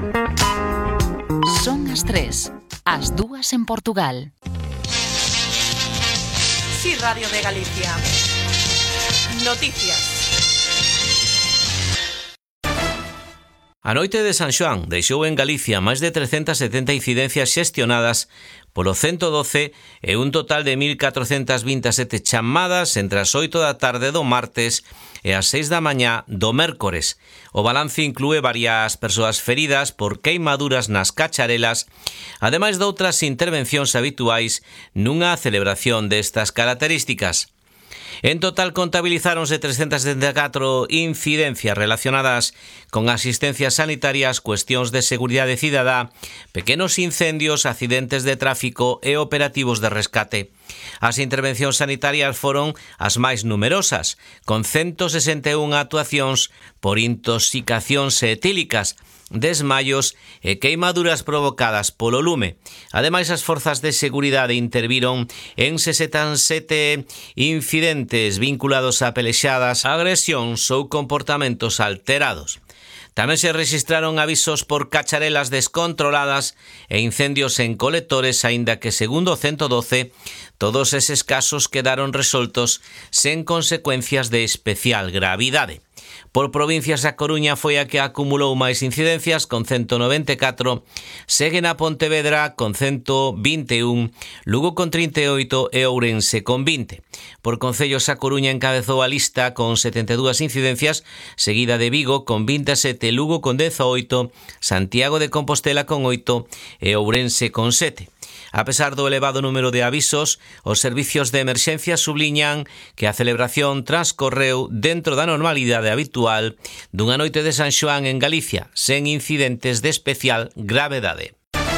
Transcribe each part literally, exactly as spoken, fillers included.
Son as tres, as dúas en Portugal. Sí, Radio de Galicia. Noticias. A noite de San Xoán deixou en Galicia máis de trescentas setenta incidencias xestionadas polo ciento doce e un total de mil catrocentas vinte e sete chamadas entre as oito da tarde do martes e as seis da mañá do mércores. O balance inclúe varias persoas feridas por queimaduras nas cacharelas, ademais de outras intervencións habituais nunha celebración destas características. En total contabilizáronse trescentas setenta e catro incidencias relacionadas con asistencias sanitarias, cuestións de seguridade cidadá, pequenos incendios, accidentes de tráfico e operativos de rescate. As intervencións sanitarias foron as máis numerosas, con ciento sesenta e unha actuacións por intoxicacións etílicas, desmayos e queimaduras provocadas polo lume. Ademais, as forzas de seguridade interviron en sesenta e sete incidentes vinculados a pelexadas, agresións ou comportamentos alterados. Tamén se rexistraron avisos por cacharelas descontroladas e incendios en colectores, aínda que, segundo o ciento doce, todos eses casos quedaron resoltos sen consecuencias de especial gravidade. Por provincias, a Coruña foi a que acumulou máis incidencias, con ciento noventa e catro, seguen a Pontevedra con ciento vinte e un, Lugo con trinta e oito e Ourense con vinte. Por concellos, a Coruña encabezou a lista con setenta e dúas incidencias, seguida de Vigo con vinte e sete, Lugo con dezaoito, Santiago de Compostela con oito e Ourense con sete. A pesar do elevado número de avisos, os servicios de emerxencia subliñan que a celebración transcorreu dentro da normalidade habitual dunha noite de San Xoán en Galicia, sen incidentes de especial gravedade.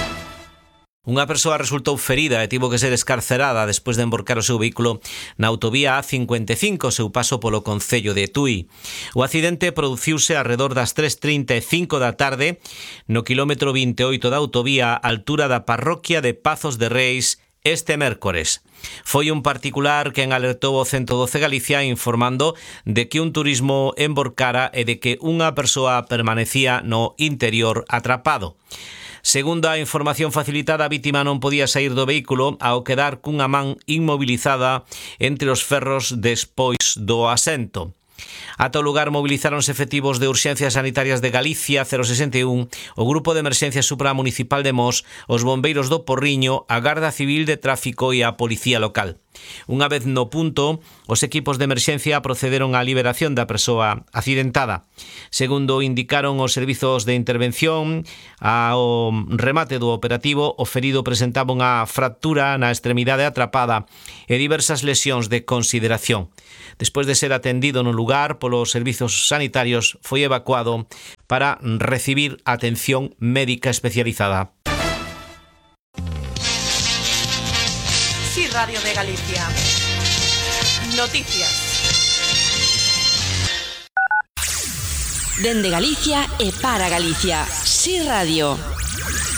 Unha persoa resultou ferida e tivo que ser escarcerada despois de emborcar o seu vehículo na autovía A cincuenta e cinco, seu paso polo concello de Tui. O accidente produciuse arredor das tres e trinta e cinco da tarde no quilómetro vinte e oito da autovía, á altura da parroquia de Pazos de Reis, este mércores. Foi un particular quen alertou o ciento doce Galicia informando de que un turismo emborcara e de que unha persoa permanecía no interior atrapado. Segundo a información facilitada, a vítima non podía sair do vehículo ao quedar cunha man inmobilizada entre os ferros despois do asento. Ata o lugar movilizáronse efectivos de Urxencias Sanitarias de Galicia cero sesenta e un, o Grupo de Emerxencia Supramunicipal de Mos, os bombeiros do Porriño, a Garda Civil de Tráfico e a Policía Local. Unha vez no punto, os equipos de emerxencia procederon á liberación da persoa accidentada. Segundo indicaron os servizos de intervención, ao remate do operativo, o ferido presentaba unha fractura na extremidade atrapada e diversas lesións de consideración. Despois de ser atendido no lugar polos servizos sanitarios, foi evacuado para recibir atención médica especializada. Sí, Radio de Galicia. Noticias. Dende Galicia e para Galicia. Sí, Radio.